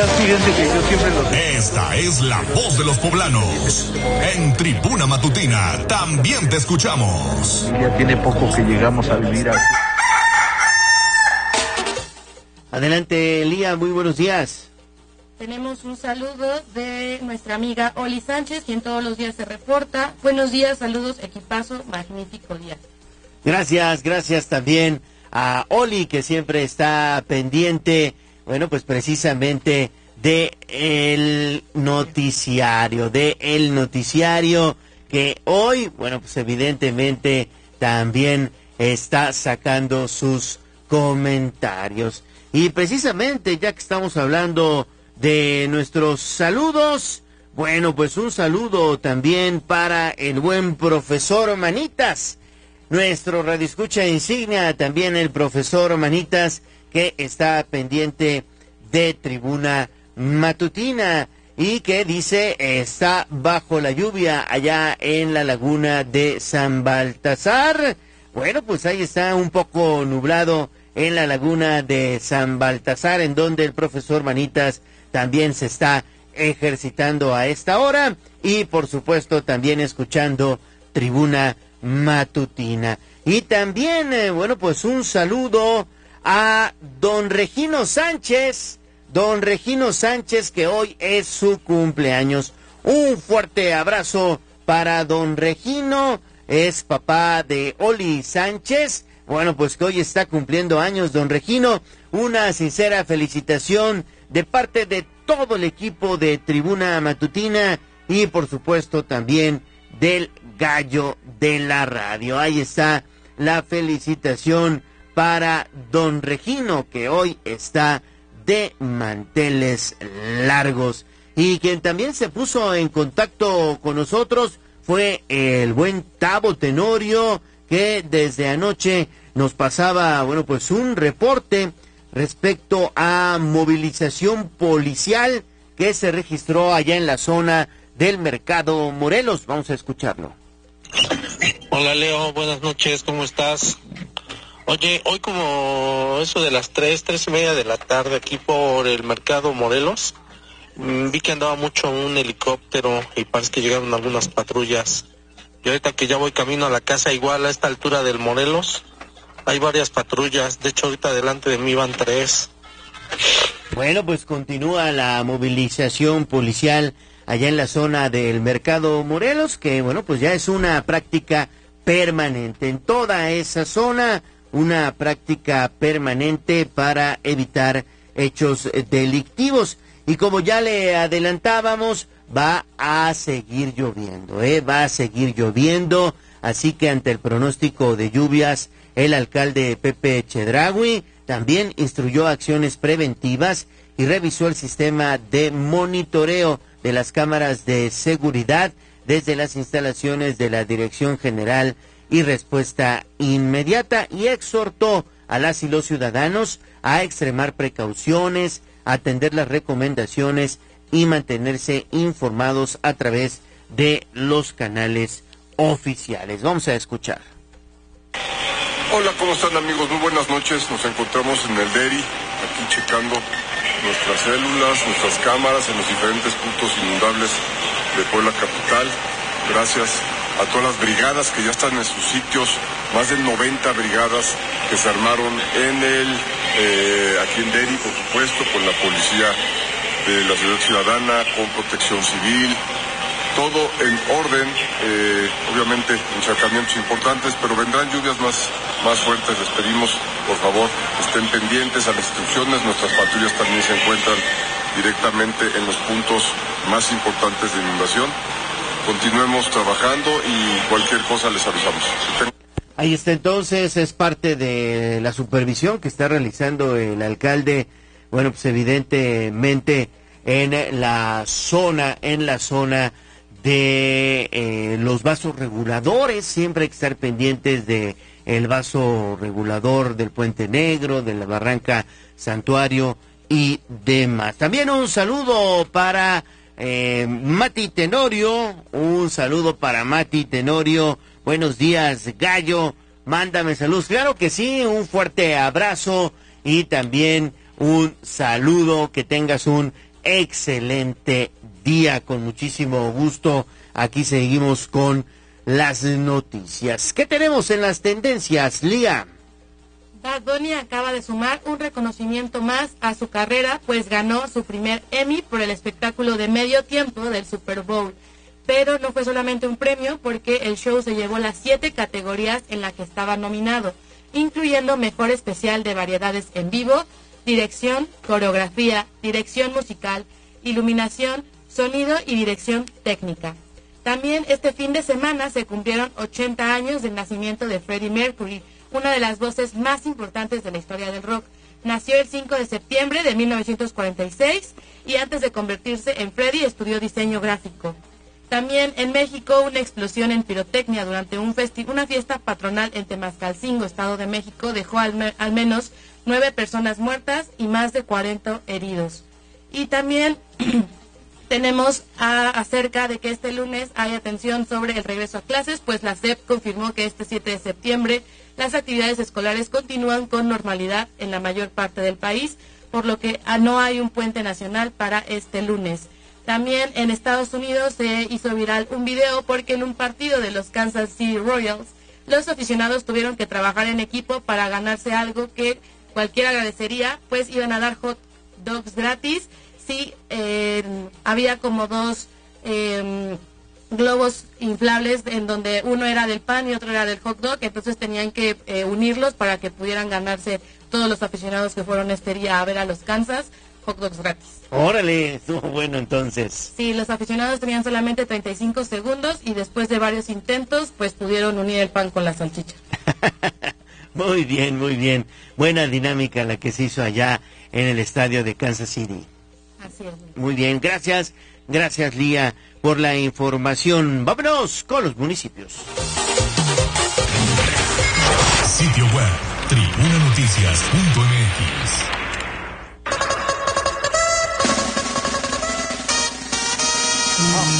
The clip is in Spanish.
días, fíjense que yo siempre los... Esta es la voz de los poblanos. En Tribuna Matutina también te escuchamos. Ya tiene poco que llegamos a vivir aquí. Adelante, Lía, muy buenos días. Tenemos un saludo de nuestra amiga Oli Sánchez, quien todos los días se reporta. Buenos días, saludos, equipazo, magnífico día. Gracias también a Oli, que siempre está pendiente, bueno, pues precisamente de el noticiario que hoy, bueno, pues evidentemente también está sacando sus comentarios. Y precisamente, ya que estamos hablando de nuestros saludos, bueno, pues un saludo también para el buen profesor Manitas, nuestro radioescucha insignia, también el profesor Manitas, que está pendiente de Tribuna Matutina y que dice está bajo la lluvia allá en la laguna de San Baltasar. Bueno, pues ahí está un poco nublado en la laguna de San Baltasar, en donde el profesor Manitas también se está ejercitando a esta hora y por supuesto también escuchando Tribuna Matutina. Y también, bueno, pues un saludo a don Regino Sánchez, que hoy es su cumpleaños. Un fuerte abrazo para don Regino, es papá de Oli Sánchez. Bueno, pues que hoy está cumpliendo años don Regino. Una sincera felicitación de parte de todo el equipo de Tribuna Matutina y por supuesto también del gallo de la radio. Ahí está la felicitación para don Regino, que hoy está de manteles largos. Y quien también se puso en contacto con nosotros fue el buen Tavo Tenorio, que desde anoche nos pasaba, bueno, pues un reporte respecto a movilización policial que se registró allá en la zona del Mercado Morelos. Vamos a escucharlo. Hola Leo, buenas noches, ¿cómo estás? Oye, hoy como eso de las 3:30 de la tarde aquí por el Mercado Morelos, vi que andaba mucho un helicóptero y parece que llegaron algunas patrullas. Y ahorita que ya voy camino a la casa, igual a esta altura del Morelos, hay varias patrullas. De hecho, ahorita delante de mí van 3. Bueno, pues continúa la movilización policial allá en la zona del Mercado Morelos, que bueno, pues ya es una práctica permanente en toda esa zona, una práctica permanente para evitar hechos delictivos. Y como ya le adelantábamos, va a seguir lloviendo, va a seguir lloviendo, así que ante el pronóstico de lluvias, el alcalde Pepe Chedraui también instruyó acciones preventivas y revisó el sistema de monitoreo de las cámaras de seguridad desde las instalaciones de la Dirección General y Respuesta Inmediata y exhortó a las y los ciudadanos a extremar precauciones, atender las recomendaciones y mantenerse informados a través de los canales oficiales. Vamos a escuchar. Hola, ¿cómo están amigos? Muy buenas noches. Nos encontramos en el DERI, aquí checando nuestras células, nuestras cámaras en los diferentes puntos inundables de Puebla Capital. Gracias a todas las brigadas que ya están en sus sitios, más de 90 brigadas que se armaron aquí en DERI, por supuesto, con la policía de la Seguridad Ciudadana, con Protección Civil, todo en orden, obviamente encharcamientos importantes, pero vendrán lluvias más fuertes. Les pedimos, por favor, estén pendientes a las instrucciones. Nuestras patrullas también se encuentran directamente en los puntos más importantes de inundación. Continuemos trabajando y cualquier cosa les avisamos. Ahí está entonces, es parte de la supervisión que está realizando el alcalde, bueno, pues evidentemente en la zona de los vasos reguladores. Siempre hay que estar pendientes de el vaso regulador del Puente Negro, de la Barranca Santuario y demás. También un saludo para Mati Tenorio, buenos días Gallo, mándame saludos. Claro que sí, un fuerte abrazo y también un saludo, que tengas un excelente día. Con muchísimo gusto, aquí seguimos con las noticias. ¿Qué tenemos en las tendencias, Lía? Bad Bunny acaba de sumar un reconocimiento más a su carrera, pues ganó su primer Emmy por el espectáculo de medio tiempo del Super Bowl. Pero no fue solamente un premio, porque el show se llevó las 7 categorías en las que estaba nominado, incluyendo Mejor Especial de Variedades en Vivo, Dirección, Coreografía, Dirección Musical, Iluminación, Sonido y Dirección Técnica. También este fin de semana se cumplieron 80 años del nacimiento de Freddie Mercury, una de las voces más importantes de la historia del rock. Nació el 5 de septiembre de 1946 y antes de convertirse en Freddie estudió diseño gráfico. También en México, una explosión en pirotecnia durante una fiesta patronal en Temascalcingo, Estado de México, dejó al menos 9 personas muertas y más de 40 heridos. Y también tenemos acerca de que este lunes hay atención sobre el regreso a clases, pues la SEP confirmó que este 7 de septiembre las actividades escolares continúan con normalidad en la mayor parte del país, por lo que no hay un puente nacional para este lunes. También en Estados Unidos se hizo viral un video porque en un partido de los Kansas City Royals, los aficionados tuvieron que trabajar en equipo para ganarse algo que cualquiera agradecería, pues iban a dar hot dogs gratis. Sí, había como 2 globos inflables en donde uno era del pan y otro era del hot dog, entonces tenían que unirlos para que pudieran ganarse todos los aficionados que fueron este día a ver a los Kansas hot dogs gratis. Órale, estuvo bueno entonces. Sí, los aficionados tenían solamente 35 segundos y después de varios intentos pues pudieron unir el pan con la salchicha. Muy bien, muy bien. Buena dinámica la que se hizo allá en el estadio de Kansas City. Así es. Muy bien, gracias Lía por la información. Vámonos con los municipios. Sitio web tribunanoticias.mx.